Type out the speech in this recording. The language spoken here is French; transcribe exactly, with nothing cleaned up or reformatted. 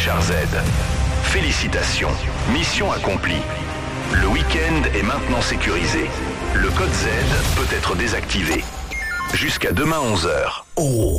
Richard Z. Félicitations, mission accomplie. Le week-end est maintenant sécurisé. Le code Z peut être désactivé. Jusqu'à demain onze heures. Oh.